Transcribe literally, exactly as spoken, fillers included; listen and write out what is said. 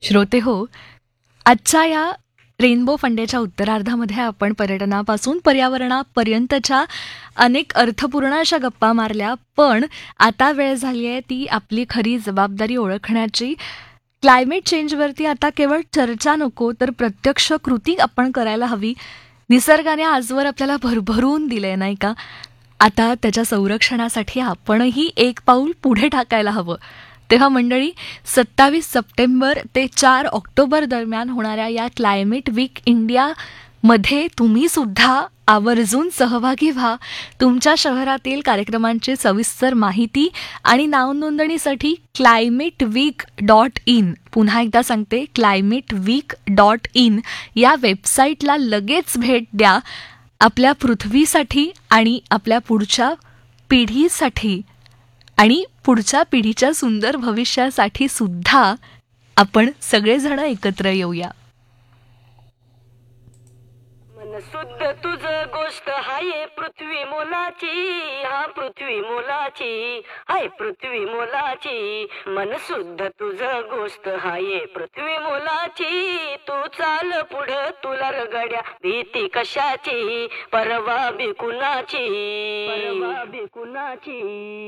श्रोते हो, आजच्या या रेनबो फंडेच्या उत्तरार्धामध्ये आपण पर्यटनापासून पर्यावरणापर्यंतच्या अनेक अर्थपूर्ण अशा गप्पा मारल्या, पण आता वेळ झाली आहे ती आपली खरी जबाबदारी ओळखण्याची. क्लायमेट चेंजवरती आता केवळ चर्चा नको तर प्रत्यक्ष कृती आपण करायला हवी. निसर्गाने आजवर आपल्याला भरभरून दिलंय नाही का? आता त्याच्या संरक्षणासाठी आपणही एक पाऊल पुढे टाकायला हवं. तेव्हा मंडळी, सत्तावीस सप्टेंबर ते चार ऑक्टोबर दरम्यान होणाऱ्या या क्लायमेट वीक इंडिया मध्ये तुम्ही सुद्धा आवर्जून सहभागी व्हा. तुमच्या शहरातील कार्यक्रमांची सविस्तर माहिती आणि नावनोंदणीसाठी क्लायमेट वीक डॉट इन, पुन्हा एकदा सांगते, क्लायमेट वीक डॉट इन या वेबसाईटला लगेच भेट द्या. आपल्या पृथ्वीसाठी आणि आपल्या पुढच्या पिढीसाठी आणि पुढच्या पिढीच्या सुंदर भविष्यासाठी सुद्धा आपण सगळेजण एकत्र येऊया. मन शुद्ध तुझ गोष्ट हाय पृथ्वी मोलाची, हा पृथ्वी मोलाची, हाय पृथ्वी मोलाची. मन शुद्ध तुझ गोष्ट हाय पृथ्वी मोलाची. तू चाल पुढं तुला रगड्या भीती कशाची, परवा बी कुणाची, परवा बी कुणाची.